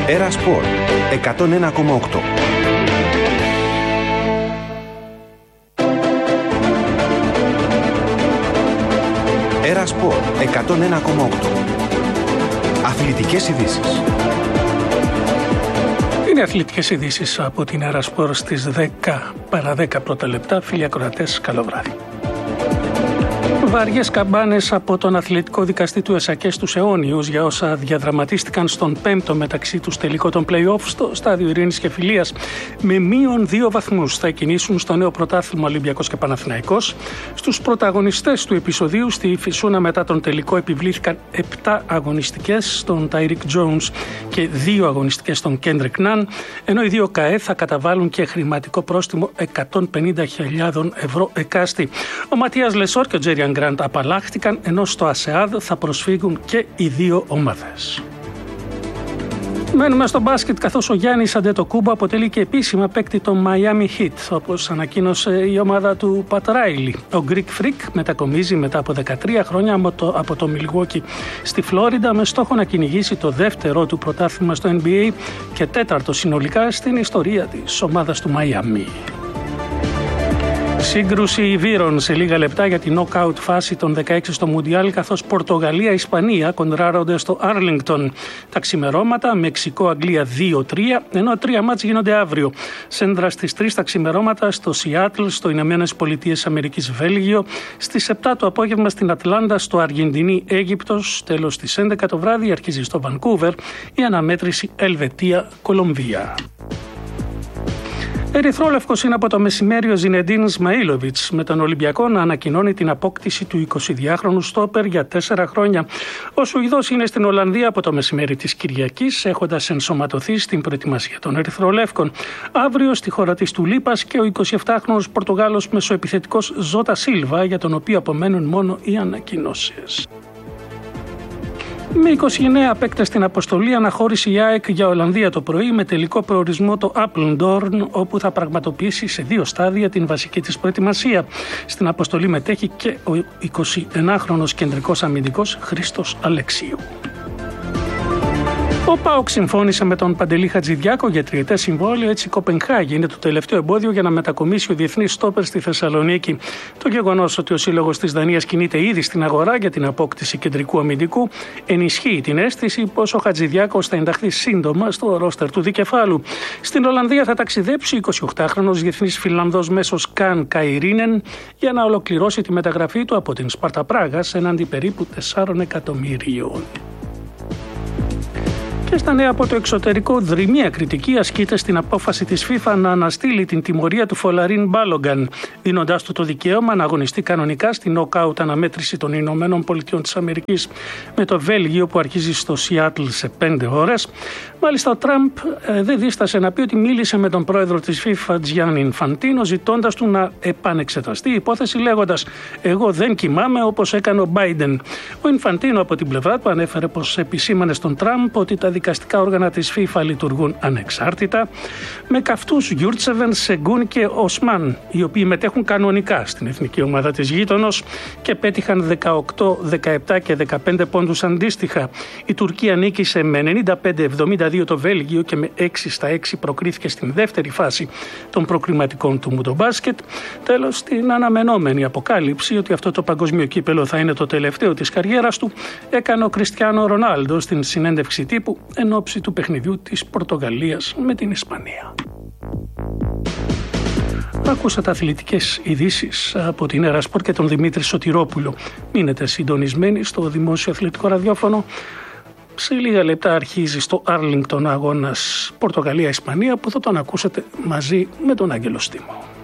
Έρα Σπορ 101,8. Έρα Σπορ 101,8. Αθλητικές ειδήσεις. Είναι αθλητικές ειδήσεις από την Έρα Σπορ στις 10 παρά 10 πρώτα λεπτά. Φίλοι ακροατές, καλό βράδυ. Βαριές καμπάνες από τον αθλητικό δικαστή του ΕΣΑΚΕ στους αιώνιους για όσα διαδραματίστηκαν στον πέμπτο μεταξύ τους τελικό των play-off στο στάδιο Ειρήνης και Φιλίας. Με μείον 2 βαθμούς θα κινήσουν στο νέο πρωτάθλημα Ολυμπιακός και Παναθηναϊκός. Στους πρωταγωνιστές του επεισοδίου στη Φυσούνα μετά τον τελικό επιβλήθηκαν 7 αγωνιστικές στον Τάιρικ Τζόουνς και 2 αγωνιστικές στον Κέντρικ Ναν, ενώ οι δύο ΚΑΕ θα καταβάλουν και χρηματικό πρόστιμο 150.000 ευρώ εκάστη. Ο Ματίας Λεσόρ και ο Τζέριαν Γκραντ απαλλάχτηκαν, ενώ στο ΑΣΕΑΔ θα προσφύγουν και οι δύο ομάδες. Μένουμε στο μπάσκετ, καθώς ο Γιάννης Αντετοκούμπο αποτελεί και επίσημα παίκτη των Miami Heat, όπως ανακοίνωσε η ομάδα του Πατ Ράιλι. Ο Greek Freak μετακομίζει μετά από 13 χρόνια από το Milwaukee στη Φλόριντα με στόχο να κυνηγήσει το δεύτερο του πρωτάθλημα στο NBA και τέταρτο συνολικά στην ιστορία της ομάδας του Miami. Σύγκρουση βύρων σε λίγα λεπτά για την knockout φάση των 16 στο Μουντιάλ, καθώς Πορτογαλία-Ισπανία κοντράρονται στο Άρλινγκτον. Τα ξημερώματα, Μεξικό-Αγγλία 2-3, ενώ 3 μάτς γίνονται αύριο. Σέντρα στις 3 τα ξημερώματα στο Σιάτλ, στο Ηνωμένες Πολιτείες Αμερικής Βέλγιο, στις 7 το απόγευμα στην Ατλάντα, στο Αργεντινή-Αίγυπτος, τέλος στις 11 το βράδυ αρχίζει στο Βανκούβερ η αναμέτρηση Ελβετία-Κολομβία. Ερυθρόλευκος είναι από το μεσημέρι ο Ζινεντίν Σμαίλοβιτς, με τον Ολυμπιακό να ανακοινώνει την απόκτηση του 22χρονου στόπερ για 4 χρόνια. Ο Σουηδός είναι στην Ολλανδία από το μεσημέρι της Κυριακής, έχοντας ενσωματωθεί στην προετοιμασία των Ερυθρολεύκων. Αύριο στη χώρα της Τουλίπας και ο 27χρονος Πορτογάλος μεσοεπιθετικός Ζώτα Σίλβα, για τον οποίο απομένουν μόνο οι ανακοινώσεις. Με 29 παίκτες στην αποστολή αναχώρησε η ΑΕΚ για Ολλανδία το πρωί, με τελικό προορισμό το Apeldoorn, όπου θα πραγματοποιήσει σε 2 στάδια την βασική της προετοιμασία. Στην αποστολή μετέχει και ο 21χρονος κεντρικός αμυντικός Χρήστος Αλεξίου. Ο ΠΑΟΚ συμφώνησε με τον Παντελή Χατζηδιάκο για 3ετές συμβόλαιο, έτσι η Κοπενχάγη είναι το τελευταίο εμπόδιο για να μετακομίσει ο διεθνής στόπερ στη Θεσσαλονίκη. Το γεγονός ότι ο σύλλογος της Δανίας κινείται ήδη στην αγορά για την απόκτηση κεντρικού αμυντικού ενισχύει την αίσθηση πως ο Χατζηδιάκος θα ενταχθεί σύντομα στο ρόστερ του δικεφάλου. Στην Ολλανδία θα ταξιδέψει ο 28χρονος διεθνής Φινλανδός μέσος Καν Καϊρίνεν για να ολοκληρώσει τη μεταγραφή του από την Σπάρτα Πράγας έναντι περίπου 4 εκατομμυρίων. Και στα νέα από το εξωτερικό, δρυμία κριτική ασκείται στην απόφαση της FIFA να αναστείλει την τιμωρία του Φολαρίν Μπάλογκαν, δίνοντάς του το δικαίωμα να αγωνιστεί κανονικά στην νοκάουτ αναμέτρηση των Ηνωμένων Πολιτειών της Αμερικής με το Βέλγιο, που αρχίζει στο Σιάτλ σε 5 ώρες. Μάλιστα, ο Τραμπ δεν δίστασε να πει ότι μίλησε με τον πρόεδρο της FIFA, Τζιάννη Ινφαντίνο, ζητώντας του να επανεξεταστεί η υπόθεση, λέγοντας «Εγώ δεν κοιμάμαι όπως έκανε ο Μπάιντεν». Ο Ινφαντίνο από την πλευρά του ανέφερε πως επισήμανε στον Τραμπ ότι τα δικαστικά όργανα της FIFA λειτουργούν ανεξάρτητα, με καυτούς Γιούρτσεβεν, Σεγκούν και Οσμάν, οι οποίοι μετέχουν κανονικά στην εθνική ομάδα της γείτονος και πέτυχαν 18, 17 και 15 πόντους αντίστοιχα. Η Τουρκία νίκησε με 95-72 το Βέλγιο και με 6-6 προκρίθηκε στην δεύτερη φάση των προκριματικών του μουντομπάσκετ. Τέλος, την αναμενόμενη αποκάλυψη ότι αυτό το παγκοσμίο κύπελο θα είναι το τελευταίο της καριέρας του έκανε ο Κριστιάνο Ρονάλντο στην συνέντευξη τύπου εν ώψη του παιχνιδιού της Πορτογαλίας με την Ισπανία. Ακούσατε αθλητικές ειδήσεις από την Έρα Σπορ και τον Δημήτρη Σωτηρόπουλο. Μείνετε συντονισμένοι στο Δημόσιο Αθλητικό Ραδιόφωνο. Σε λίγα λεπτά αρχίζει στο Άρλινγκτον αγώνας Πορτογαλία-Ισπανία, που θα τον ακούσετε μαζί με τον Άγγελο Στήμο.